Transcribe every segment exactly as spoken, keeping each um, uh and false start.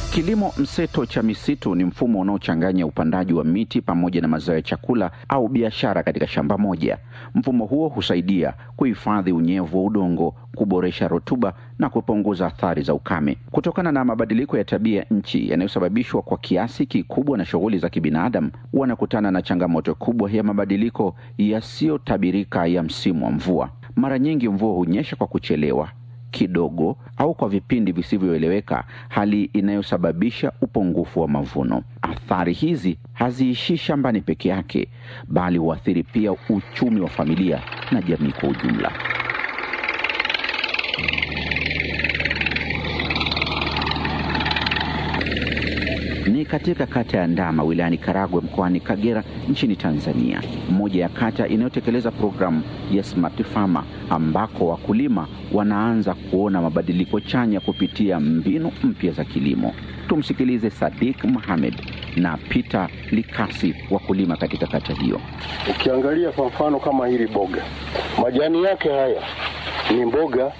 Kilimo mseto cha misitu ni mfumo unaochanganya upandaji wa miti pamoja na mazao ya chakula au biashara katika shamba moja. Mfumo huo husaidia kuhifadhi unyevu wa udongo, kuboresha rutuba na kupunguza athari za ukame. Kutokana na mabadiliko ya tabia nchi yanayosababishwa kwa kiasi kikubwa na shughuli za kibinadamu, wanakutana na changamoto kubwa ya mabadiliko yasiyotabirika ya msimu wa mvua. Mara nyingi mvua hunyesha kwa kuchelewa, kidogo au kwa vipindi visivyoeleweka, hali inayosababisha upungufu wa mavuno. Athari hizi haziishi shambani peke yake, bali huathiri pia uchumi wa familia na jamii kwa ujumla. Ni katika kata ya Ndama wilayani Karagwe mkoani Kagera nchini Tanzania, moja ya kata inayotekeleza programu ya Smart Farmer, ambako wakulima wanaanza kuona mabadiliko chanya kupitia mbinu mpya za kilimo. Tumsikilize Sadik Mohamed na Peter Likasi, wakulima katika kata hiyo. Ukiangalia kwa mfano kama hili boga, majani yake haya ni mboga,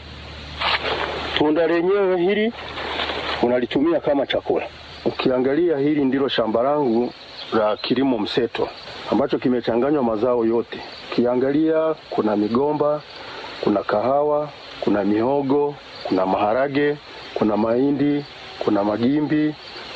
tunda lenyewe hili unalitumia kama chakula. Ukiangalia hili ndilo shamba langu la kilimo mseto ambacho kimechanganywa mazao yote. Ukiangalia kuna migomba, kuna kahawa, kuna mihogo, kuna maharage, kuna mahindi, kuna magimbi,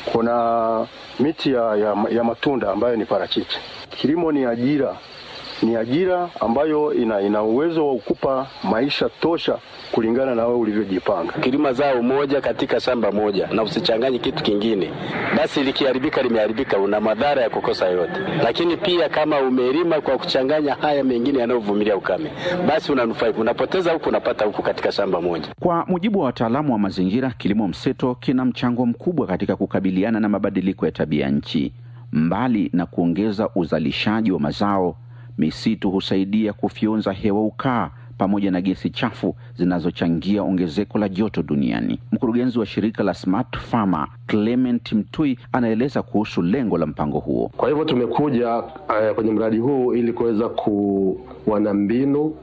kuna miti ya, ya, ya matunda ambayo ni parachichi. Kilimo ni ajira. Ni ajira ambayo ina, ina uwezo wa kukupa maisha tosha kulingana na wewe ulivyojipanga. Kilima zao moja katika shamba moja na usichanganye kitu kingine, basi likiharibika limeharibika, una madhara ya kukosa yote. Lakini pia kama umelima kwa kuchanganya haya mengine yanayovumilia ukame, basi unanufaika, unapoteza huku unapata huku katika shamba moja. Kwa mujibu wa wataalamu wa mazingira, kilimo mseto kina mchango mkubwa katika kukabiliana na mabadiliko ya tabia nchi. Mbali na kuongeza uzalishaji wa mazao, misitu husaidia kufyonza hewa ukaa pamoja na gesi chafu zinazochangia ongezeko la joto duniani. Mkurugenzi wa shirika la Smart Farmer, Clement Mtui, anaeleza kuhusu lengo la mpango huo. Kwa hivyo tumekuja uh, kwenye mradi huu ili kuweza kuwa na mbinu uh,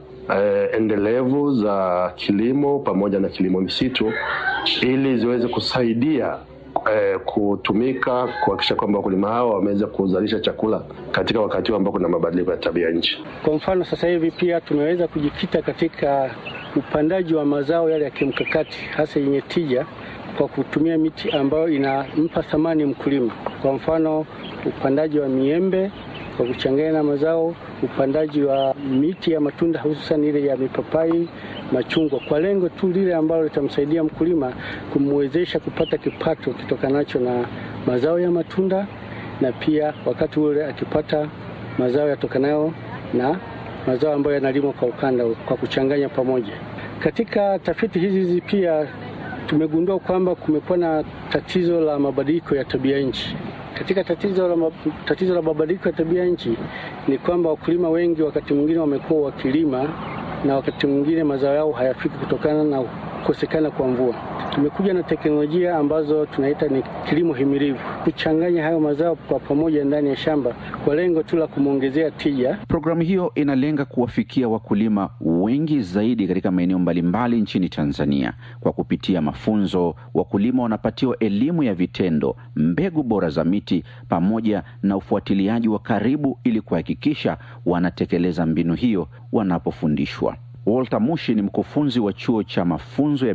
endelevu za kilimo pamoja na kilimo misitu ili ziweze kusaidia Eh, kutumika kuhakikisha kwamba wakulima hao wameweza kuzalisha chakula katika wakati huu ambao kuna mabadiliko ya tabia nchi. Kwa mfano sasa hivi pia tumeweza kujikita katika upandaji wa mazao yale ya kimkakati hasa yenye tija kwa kutumia miti ambayo inampa thamani mkulima. Kwa mfano upandaji wa miembe kwa kuchanganya na mazao, upandaji wa miti ya matunda hususan ile ya mipapai, machungwa, kwa lengo tu lile ambalo litamsaidia mkulima kumwezesha kupata kipato kitokanacho na mazao ya matunda, na pia wakati ule akipata mazao yatokanayo na mazao ambayo yanalimwa kwa ukanda kwa kuchanganya pamoja. Katika tafiti hizi pia tumegundua kwamba kumekuwa na tatizo la mabadiliko ya tabia nchi. Katika tatizo la tatizo la mabadiliko ya tabia nchi ni kwamba wakulima wengi wakati mwingine wamekuwa wakilima na wakati mwingine mazao yao hayafiki kutokana na kukosekana kwa mvua. Tumekuja na teknolojia ambazo tunaita ni kilimo himilivu, kuchanganya hayo mazao kwa pamoja ndani ya shamba kwa lengo tu la kumongezea tija. Programu hiyo inalenga kuwafikia wakulima wengi zaidi katika maeneo mbalimbali nchini Tanzania. Kwa kupitia mafunzo, wakulima wanapatiwa elimu ya vitendo, mbegu bora za miti pamoja na ufuatiliaji wa karibu ili kuhakikisha wanatekeleza mbinu hiyo wanapofundishwa. Walter Mushi ni mkufunzi wa chuo cha mafunzo ya